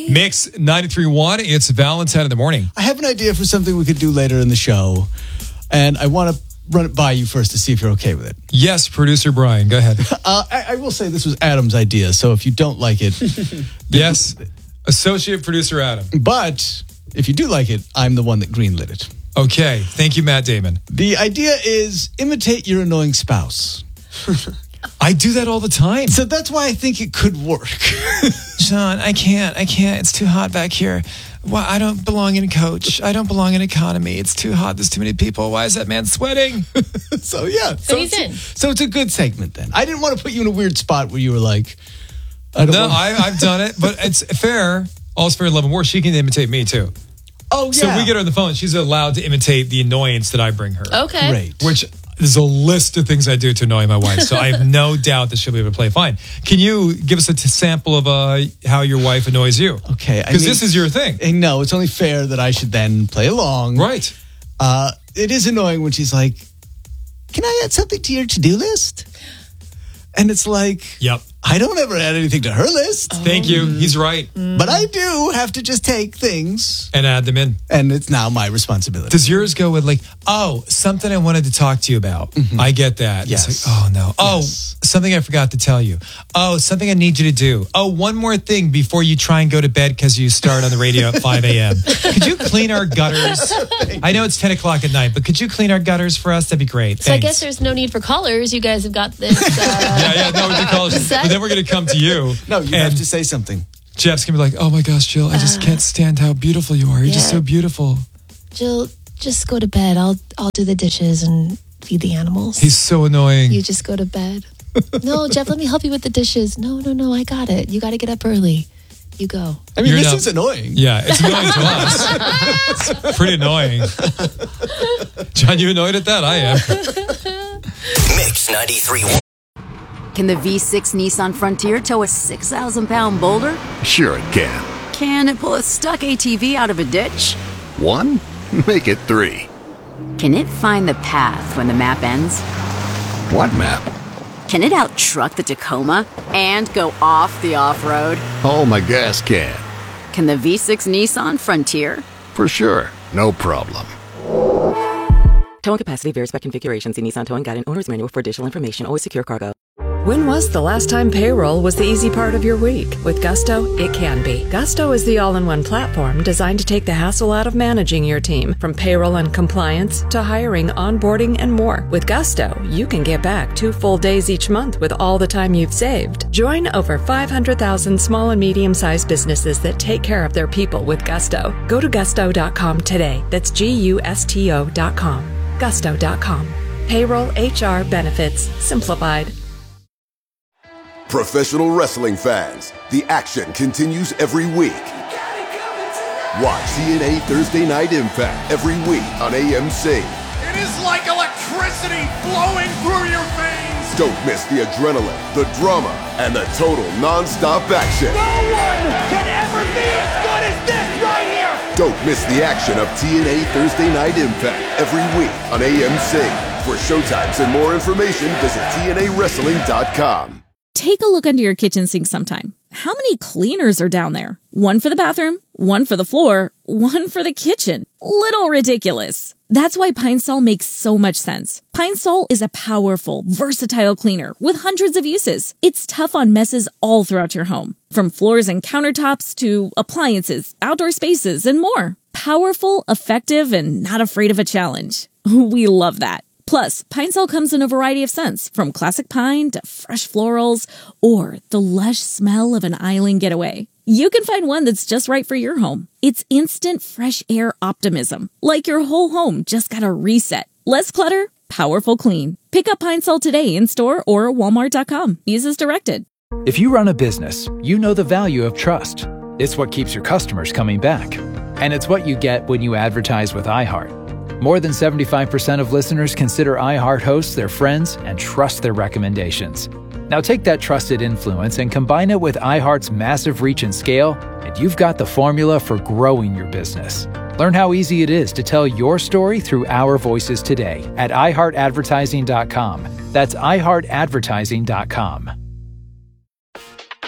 Mix 93.1. It's Valentine in the morning. I have an idea for something we could do later in the show, and I want to run it by you first to see if you're okay with it. Yes, producer Brian, go ahead. I will say this was Adam's idea, so if you don't like it... Yes, associate producer Adam. But if you do like it, I'm the one that greenlit it. Okay, thank you, Matt Damon. The idea is imitate your annoying spouse. I do that all the time. So that's why I think it could work. John, I can't. It's too hot back here. Why? I don't belong in coach. I don't belong in economy. It's too hot. There's too many people. Why is that man sweating? So he's in. So it's a good segment then. I didn't want to put you in a weird spot where you were like, I've done it, but it's fair. All's fair in love and war. She can imitate me too. Oh, yeah. So we get her on the phone. She's allowed to imitate the annoyance that I bring her. Okay. Great. Which is a list of things I do to annoy my wife. So I have no doubt that she'll be able to play fine. Can you give us a sample of how your wife annoys you? Okay. Because this is your thing. No, it's only fair that I should then play along. Right. It is annoying when she's like, can I add something to your to-do list? And it's like, yep. I don't ever add anything to her list. Thank you. He's right. But I do have to just take things. And add them in. And it's now my responsibility. Does yours go with like, oh, something I wanted to talk to you about? Mm-hmm. I get that. Yes. It's like, oh, no. Oh, something I forgot to tell you. Oh, something I need you to do. Oh, one more thing before you try and go to bed because you start on the radio at 5 a.m. Could you clean our gutters? I know it's 10 o'clock at night, but could you clean our gutters for us? That'd be great. So I guess there's no need for callers. You guys have got this. No, we do callers. But then we're going to come to you. No, you have to say something. Jeff's going to be like, oh my gosh, Jill, I just can't stand how beautiful you are. You're just so beautiful. Jill, just go to bed. I'll do the dishes and feed the animals. He's so annoying. You just go to bed. No, Jeff, let me help you with the dishes. No, I got it. You got to get up early. You go. I mean, this is annoying. Yeah, it's annoying to us. It's pretty annoying. John, you annoyed at that? I am. Mix 93.1. Can the V6 Nissan Frontier tow a 6,000-pound boulder? Sure it can. Can it pull a stuck ATV out of a ditch? 1? Make it 3. Can it find the path when the map ends? What map? Can it out-truck the Tacoma and go off the off-road? Oh, my gas can. Can the V6 Nissan Frontier? For sure. No problem. Towing capacity varies by configuration. See Nissan Towing Guide and Owner's Manual for additional information. Always secure cargo. When was the last time payroll was the easy part of your week? With Gusto, it can be. Gusto is the all-in-one platform designed to take the hassle out of managing your team, from payroll and compliance to hiring, onboarding, and more. With Gusto, you can get back 2 full days each month with all the time you've saved. Join over 500,000 small and medium-sized businesses that take care of their people with Gusto. Go to gusto.com today. That's GUSTO.com. Gusto.com. Payroll, HR, benefits, simplified. Professional wrestling fans, the action continues every week. Watch TNA Thursday Night Impact every week on AMC. It is like electricity flowing through your veins. Don't miss the adrenaline, the drama, and the total non-stop action. No one can ever be as good as this right here. Don't miss the action of TNA Thursday Night Impact every week on AMC. For showtimes and more information, visit TNAWrestling.com. Take a look under your kitchen sink sometime. How many cleaners are down there? One for the bathroom, one for the floor, one for the kitchen. Little ridiculous. That's why Pine Sol makes so much sense. Pine Sol is a powerful, versatile cleaner with hundreds of uses. It's tough on messes all throughout your home, from floors and countertops to appliances, outdoor spaces, and more. Powerful, effective, and not afraid of a challenge. We love that. Plus, Pine Sol comes in a variety of scents, from classic pine to fresh florals, or the lush smell of an island getaway. You can find one that's just right for your home. It's instant fresh air optimism, like your whole home just got a reset. Less clutter, powerful clean. Pick up Pine Sol today in store or walmart.com. Use as directed. If you run a business, you know the value of trust. It's what keeps your customers coming back. And it's what you get when you advertise with iHeart. More than 75% of listeners consider iHeart hosts their friends and trust their recommendations. Now take that trusted influence and combine it with iHeart's massive reach and scale, and you've got the formula for growing your business. Learn how easy it is to tell your story through our voices today at iHeartAdvertising.com. That's iHeartAdvertising.com.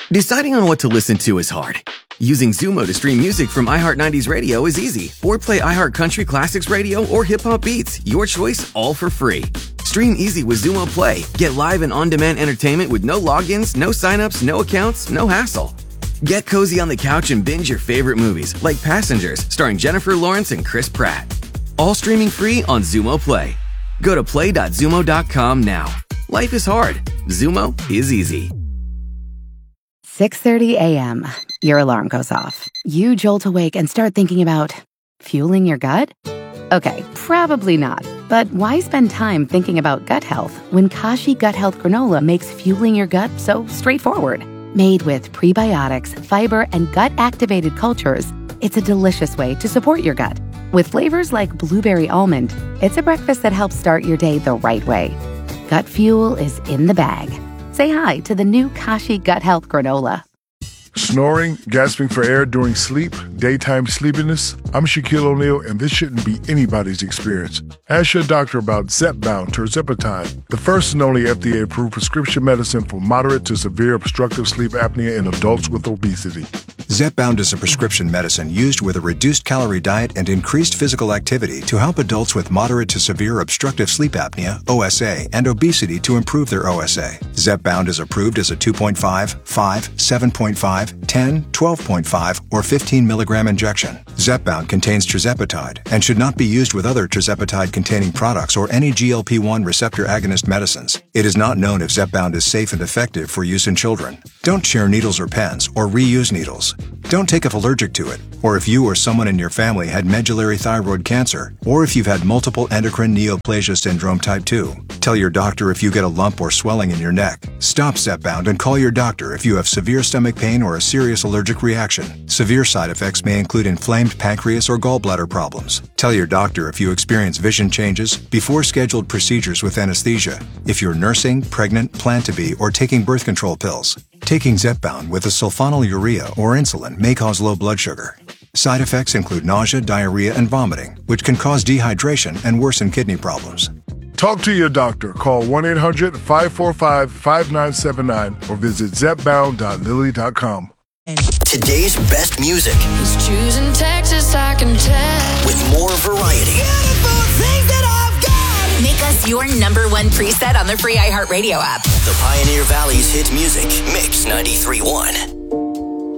Deciding on what to listen to is hard. Using Zumo to stream music from iHeart 90s Radio is easy. Or play iHeart Country Classics Radio or Hip Hop Beats. Your choice, all for free. Stream easy with Zumo Play. Get live and on-demand entertainment with no logins, no signups, no accounts, no hassle. Get cozy on the couch and binge your favorite movies like Passengers, starring Jennifer Lawrence and Chris Pratt. All streaming free on Zumo Play. Go to play.zumo.com now. Life is hard. Zumo is easy. 6:30 a.m. Your alarm goes off. You jolt awake and start thinking about fueling your gut? Okay, probably not. But why spend time thinking about gut health when Kashi Gut Health Granola makes fueling your gut so straightforward? Made with prebiotics, fiber, and gut-activated cultures, it's a delicious way to support your gut. With flavors like blueberry almond, it's a breakfast that helps start your day the right way. Gut fuel is in the bag. Say hi to the new Kashi Gut Health Granola. Snoring, gasping for air during sleep, daytime sleepiness. I'm Shaquille O'Neal, and this shouldn't be anybody's experience. Ask your doctor about Zepbound tirzepatide, the first and only FDA-approved prescription medicine for moderate to severe obstructive sleep apnea in adults with obesity. Zepbound is a prescription medicine used with a reduced calorie diet and increased physical activity to help adults with moderate to severe obstructive sleep apnea, OSA, and obesity to improve their OSA. Zepbound is approved as a 2.5, 5, 7.5, 10, 12.5, or 15 milligram injection. Zepbound contains tirzepatide and should not be used with other tirzepatide-containing products or any GLP-1 receptor agonist medicines. It is not known if Zepbound is safe and effective for use in children. Don't share needles or pens or reuse needles. Don't take if allergic to it, or if you or someone in your family had medullary thyroid cancer, or if you've had multiple endocrine neoplasia syndrome type 2. Tell your doctor if you get a lump or swelling in your neck. Stop Zepbound and call your doctor if you have severe stomach pain or a serious allergic reaction. Severe side effects may include inflamed pancreas or gallbladder problems. Tell your doctor if you experience vision changes before scheduled procedures with anesthesia, if you're nursing, pregnant, plan to be, or taking birth control pills. Taking Zepbound with a sulfonylurea or insulin may cause low blood sugar. Side effects include nausea, diarrhea, and vomiting, which can cause dehydration and worsen kidney problems. Talk to your doctor. Call 1-800-545-5979 or visit zepbound.lilly.com. Today's best music. He's choosing Texas, I can tell. With more variety. Beautiful things that I've got. Make us your #1 preset on the free iHeartRadio app. The Pioneer Valley's hit music. Mix 93.1.